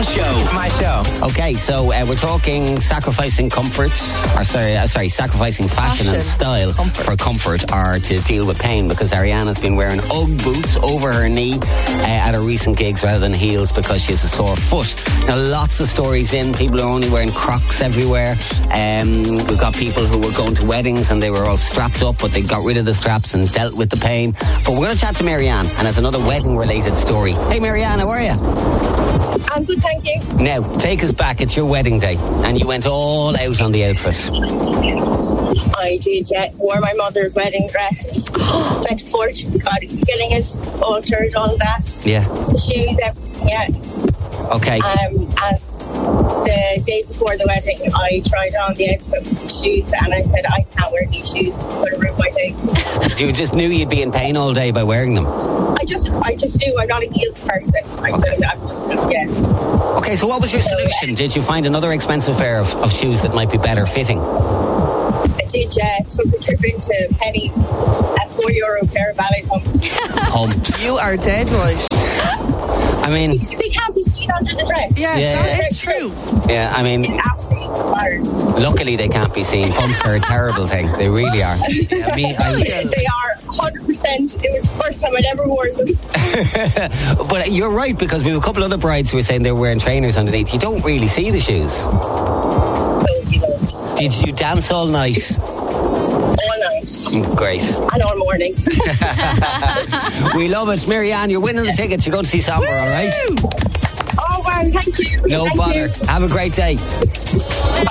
Fallon Show. It's my show. Okay, so we're talking sacrificing sacrificing fashion and style for comfort or to deal with pain, because Ariana's been wearing Ugg boots over her knee at her recent gigs rather than heels because she has a sore foot. Now, lots of stories in. People are only wearing Crocs everywhere. We've got people who were going to weddings and they were all strapped up, but they got rid of the straps and dealt with the pain. But we're going to chat to Marianne, and it's another wedding-related story. Hey, Marianne, how are you? I'm good, thank you. Now, take us back. It's your wedding day, and you went all out on the outfit. I did, yeah. Wore my mother's wedding dress. Spent a fortune getting it altered, all that. Yeah. The shoes, everything, yeah. Okay. And the day before the wedding, I tried on the outfit with the shoes, and I said, I can't wear these shoes. It's going to ruin my day. You just knew you'd be in pain all day by wearing them. I just knew I'm not a heels person. I'm just, yeah. Okay, so what was your solution? Did you find another expensive pair of shoes that might be better fitting? I did, yeah. Took a trip into Penny's, a €4 pair of ballet pumps. Pumps. You are dead right. I mean, they can't be seen under the dress. Yeah, that is true. Yeah, I mean, it absolutely doesn't matter. Luckily they can't be seen. Pumps are a terrible thing. They really are. They are 100%. It was the first time I'd ever worn them. But you're right, because we have a couple other brides who were saying they were wearing trainers underneath. You don't really see the shoes. No, you don't. Did you dance all night? All night. Great. And all morning. We love it. Marianne, you're winning the tickets. You're going to see Samba, all right? Oh, wow, thank you. No Thank bother. you. Have a great day.